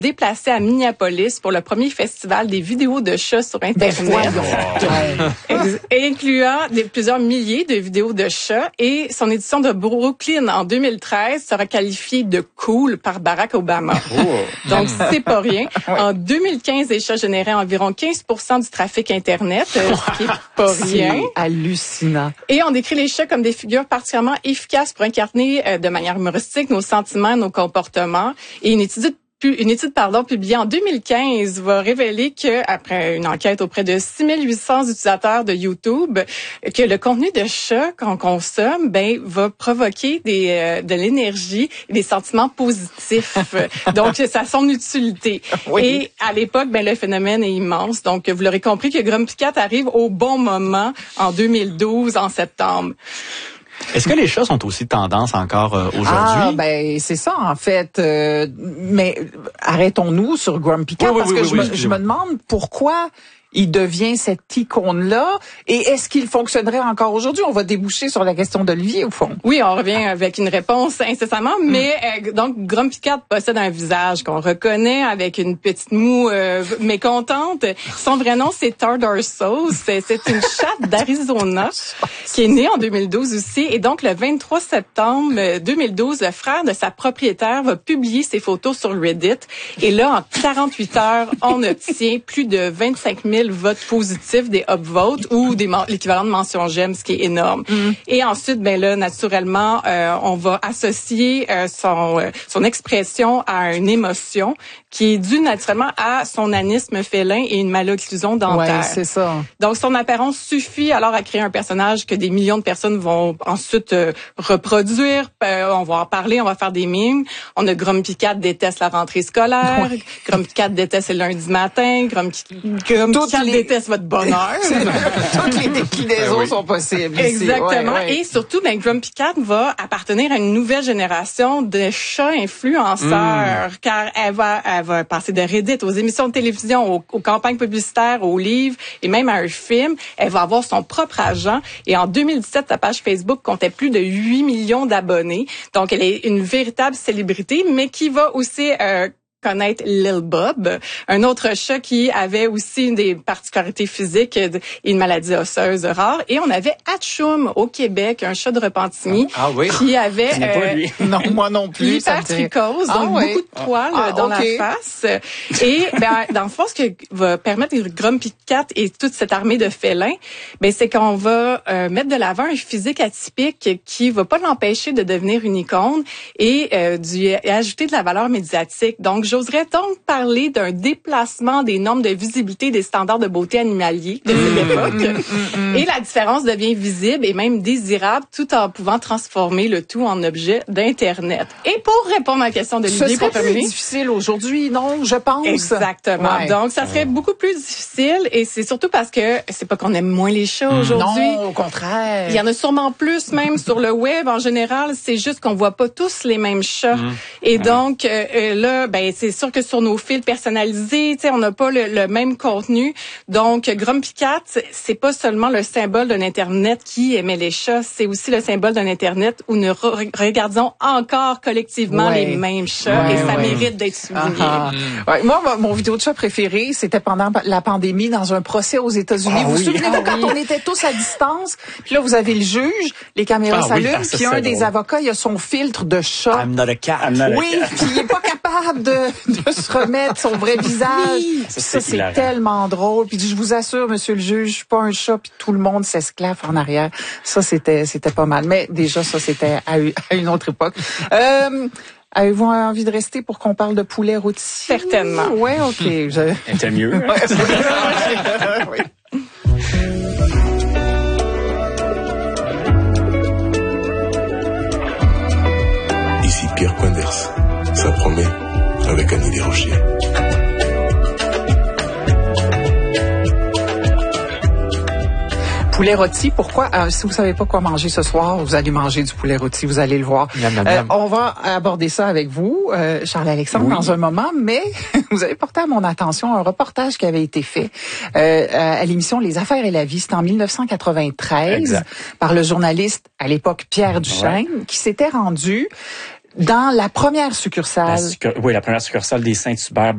déplacé à Minneapolis pour le premier festival des vidéos de chats sur Internet, incluant plusieurs milliers de vidéos de chats. Et son édition de Brooklyn en 2013 sera qualifiée de cool par Barack Obama. Donc, c'est pas rien. En 2015, les chats généraient environ 15% du trafic Internet, ce qui est pas rien. C'est hallucinant. Et on décrit les chats comme des figures particulièrement efficaces pour incarner de manière humoristique nos sentiments, nos comportements. Et une étude publiée en 2015 va révéler que, après une enquête auprès de 6800 utilisateurs de YouTube, que le contenu de chat qu'on consomme, va provoquer de l'énergie et des sentiments positifs. Donc, ça a son utilité. Oui. Et à l'époque, le phénomène est immense. Donc, vous l'aurez compris que Grumpy Cat arrive au bon moment en 2012, en septembre. Est-ce que les chats sont aussi tendance encore aujourd'hui? Ah, c'est ça, en fait. Mais arrêtons-nous sur Grumpy Cat, parce que je me demande pourquoi il devient cette icône-là. Et est-ce qu'il fonctionnerait encore aujourd'hui? On va déboucher sur la question d'Olivier, au fond. Oui, on revient avec une réponse incessamment, mais donc Grumpy Cat possède un visage qu'on reconnaît avec une petite moue mécontente. Son vrai nom, c'est Tartar Sauce. C'est une chatte d'Arizona qui est née en 2012 aussi. Et donc, le 23 septembre 2012, le frère de sa propriétaire va publier ses photos sur Reddit. Et là, en 48 heures, on obtient plus de 25 000 votes positifs, des upvotes ou l'équivalent de mention j'aime, ce qui est énorme. Et ensuite, naturellement, on va associer son expression à une émotion qui est due naturellement à son nanisme félin et une malocclusion dentaire. Ouais, c'est ça. Donc, son apparence suffit alors à créer un personnage que des millions de personnes vont ensuite reproduire. On va en parler, on va faire des mimes. On a Grumpy Cat déteste la rentrée scolaire. Ouais. Grumpy Cat déteste le lundi matin. Grumpy Cat déteste votre bonheur. Toutes les déclinaisons sont possibles. Exactement. Ouais. Et surtout, Grumpy Cat va appartenir à une nouvelle génération de chats influenceurs, car elle va passer de Reddit aux émissions de télévision, aux campagnes publicitaires, aux livres et même à un film. Elle va avoir son propre agent. Et en 2017, sa page Facebook comptait plus de 8 millions d'abonnés. Donc, elle est une véritable célébrité, mais qui va aussi connaître Lil Bob, un autre chat qui avait aussi des particularités physiques et une maladie osseuse rare. Et on avait Hatchoum au Québec, un chat de Repentigny qui avait non, moi non plus, l'hypertrichose, donc beaucoup de poils dans la face. Et dans le fond, ce que va permettre Grumpy Cat et toute cette armée de félins, c'est qu'on va mettre de l'avant un physique atypique qui va pas l'empêcher de devenir une icône et ajouter de la valeur médiatique. Donc, j'oserais donc parler d'un déplacement des normes de visibilité des standards de beauté animaliers de cette époque. Et la différence devient visible et même désirable tout en pouvant transformer le tout en objet d'Internet. Et pour répondre à la question de Olivier, pour terminer. Ce serait plus difficile aujourd'hui, non? Je pense. Exactement. Ouais. Donc, ça serait beaucoup plus difficile et c'est surtout parce que c'est pas qu'on aime moins les chats aujourd'hui. Non, au contraire. Il y en a sûrement plus même sur le web en général. C'est juste qu'on voit pas tous les mêmes chats. Et donc, là, c'est sûr que sur nos fils personnalisés, on n'a pas le même contenu. Donc, Grumpy Cat, c'est pas seulement le symbole d'un Internet qui aimait les chats, c'est aussi le symbole d'un Internet où nous regardons encore collectivement les mêmes chats et ça mérite d'être souligné. Moi, mon vidéo de chat préféré, c'était pendant la pandémie dans un procès aux États-Unis. Vous vous souvenez-vous quand on était tous à distance? Puis là, vous avez le juge, les caméras s'allument, puis un des avocats, il a son filtre de chat. I'm not a cat. Oui, puis il est pas capable de se remettre son vrai visage. Oui, ça c'est tellement drôle. Puis je vous assure, monsieur le juge, je suis pas un chat, puis tout le monde s'esclaffe en arrière. Ça, c'était pas mal. Mais déjà, ça, c'était à une autre époque. Avez-vous envie de rester pour qu'on parle de poulet rôti? Certainement. Ouais, OK. C'était mieux. Oui. Ici Pierre Poinders. Ça promet, avec Annie Desrochers. Poulet rôti, pourquoi? Si vous savez pas quoi manger ce soir, vous allez manger du poulet rôti, vous allez le voir. On va aborder ça avec vous, Charles-Alexandre, dans un moment, mais vous avez porté à mon attention un reportage qui avait été fait à l'émission Les Affaires et la vie, c'était en 1993, par le journaliste à l'époque Pierre Duchesne, qui s'était rendu dans la première succursale. La première succursale des Saint-Hubert